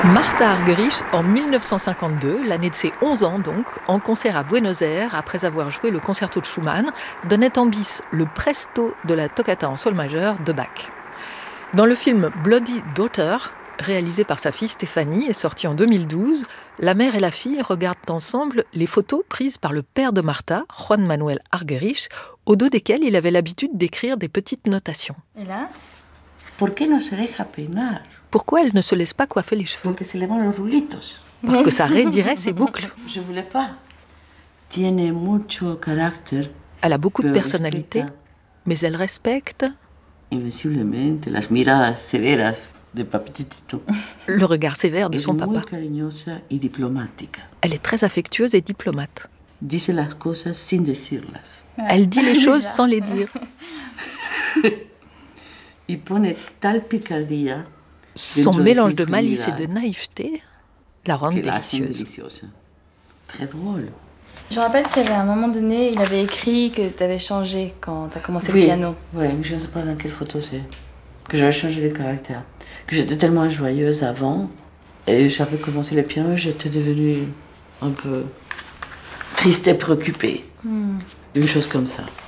Martha Argerich, en 1952, l'année de ses 11 ans donc, en concert à Buenos Aires, après avoir joué le concerto de Schumann, donnait en bis le presto de la toccata en sol majeur de Bach. Dans le film Bloody Daughter, réalisé par sa fille Stéphanie et sorti en 2012, la mère et la fille regardent ensemble les photos prises par le père de Martha, Juan Manuel Argerich, au dos desquelles il avait l'habitude d'écrire des petites notations. Et là? Pourquoi elle ne se laisse pas coiffer les cheveux? Parce que ça raidirait ses boucles. Je voulais pas. Tiene mucho carácter. Elle a beaucoup de personnalité, mais elle respecte Invisiblemente las miradas severas de papitito. le regard sévère de son Es muy papa. cariñosa y diplomática. Elle est très affectueuse et diplomate. Dice las cosas sin decirlas. Elle dit les choses sans les dire. Y pone tal picardía Son mélange de malice et de naïveté la rend que la hacen délicieuse. deliciosa. Très drôle. Je me rappelle qu'il y avait un moment donné, il avait écrit que tu avais changé quand tu as commencé le piano. Oui, mais je ne sais pas dans quelle photo c'est. Que j'avais changé les caractères. Que j'étais tellement joyeuse avant. Et j'avais commencé le piano, j'étais devenue un peu triste et préoccupée. Une chose comme ça.